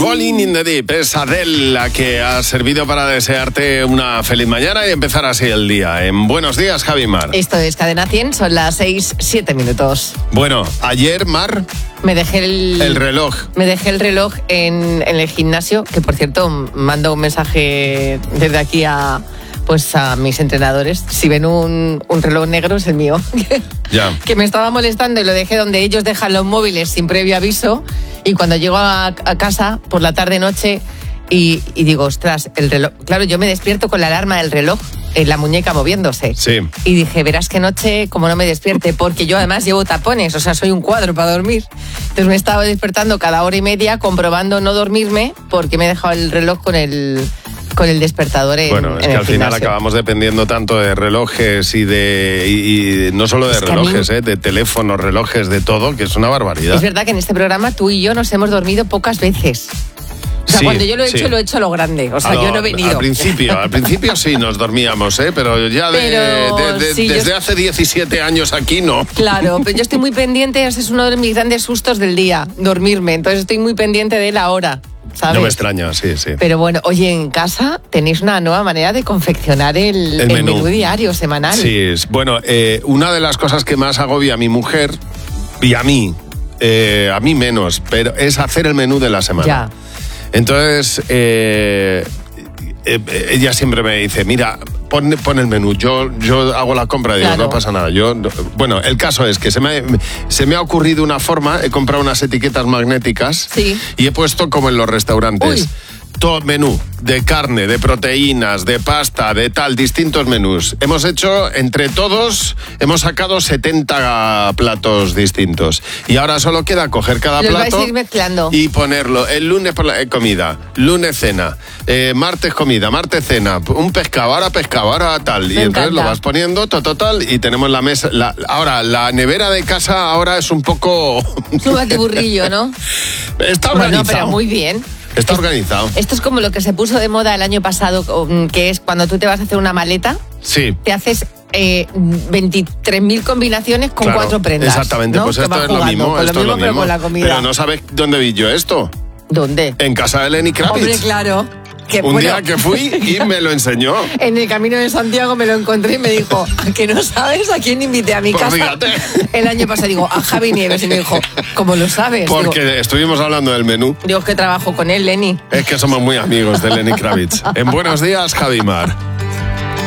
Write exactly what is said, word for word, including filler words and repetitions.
Falling in the Deep es Adele la que ha servido para desearte una feliz mañana y empezar así el día. En Buenos Días, Javi Mar. Esto es Cadena cien, son las seis, siete minutos. Bueno, ayer, Mar... Me dejé el... El reloj. Me dejé el reloj en, en el gimnasio, que por cierto, mando un mensaje desde aquí a... Pues a mis entrenadores, si ven un, un reloj negro es el mío. Ya. Que me estaba molestando y lo dejé donde ellos dejan los móviles sin previo aviso. Y cuando llego a, a casa por la tarde-noche y, y digo, ostras, el reloj. Claro, yo me despierto con la alarma del reloj en la muñeca moviéndose. Sí. Y dije, verás qué noche como no me despierte, porque yo además llevo tapones, o sea, soy un cuadro para dormir. Entonces me estaba despertando cada hora y media comprobando no dormirme porque me he dejado el reloj con el... con el despertador en, bueno, es en que el al final gimnasio. acabamos dependiendo tanto de relojes y de y, y no solo de Es que relojes, a mí... eh, de teléfonos, relojes, de todo, que es una barbaridad. Es verdad que en este programa tú y yo nos hemos dormido pocas veces. O sea, Sí, cuando yo lo he hecho, sí. lo he hecho a lo grande. O sea, A lo- yo no he venido. Al principio, al principio sí nos dormíamos, ¿eh? Pero ya de, Pero de- de- sí, yo- desde hace diecisiete años aquí no. Claro, pero yo estoy muy pendiente, ese es uno de mis grandes sustos del día, dormirme. Entonces estoy muy pendiente de la hora, ¿sabes? No me extraña, sí, sí. Pero bueno, oye, en casa tenéis una nueva manera de confeccionar el, El el menú. menú diario, semanal. Sí, es- bueno, eh, una de las cosas que más agobia a mi mujer y a mí, eh, a mí menos, pero es hacer el menú de la semana. Ya. Entonces, eh, eh, ella siempre me dice, mira, pon, pon el menú, yo, yo hago la compra, digo, Claro. no pasa nada. Yo, no- bueno, el caso es que se me, se me ha ocurrido una forma, he comprado unas etiquetas magnéticas Sí. y he puesto como en los restaurantes. Uy. Todo menú, de carne, de proteínas, de pasta, de tal, distintos menús. Hemos hecho, entre todos, hemos sacado setenta platos distintos. Y ahora solo queda coger cada Los vais plato a ir mezclando. y ponerlo. El lunes por la, eh, comida, lunes cena, eh, martes comida, martes cena, un pescado, ahora pescado, ahora tal. Me y entonces encanta. lo vas poniendo, to- total, y tenemos la mesa. La, ahora, la nevera de casa ahora es un poco... Súbate burrillo, ¿no? Está Bueno, organizado. pero muy bien. Está organizado. Esto es como lo que se puso de moda el año pasado, um, que es cuando tú te vas a hacer una maleta, Sí. te haces eh, veintitrés mil combinaciones con Claro, cuatro prendas. Exactamente, ¿no? pues Que esto vas es lo jugando, mismo. con Esto lo es mismo, lo pero mismo. con la comida. Pero no sabes dónde vi yo esto. ¿Dónde? En casa de Lenny Kravitz. Hombre, claro. Que, Un bueno, día que fui y me lo enseñó. en el camino de Santiago me lo encontré y me dijo, ¿a que no sabes a quién invité a mi Pues casa? fíjate. El año pasado digo, a Javi Nieves. Y me dijo, ¿cómo lo sabes? Porque Digo, estuvimos hablando del menú. digo, que trabajo con él, Lenny. Es que somos muy amigos de Lenny Kravitz. En Buenos Días, Javi Mar.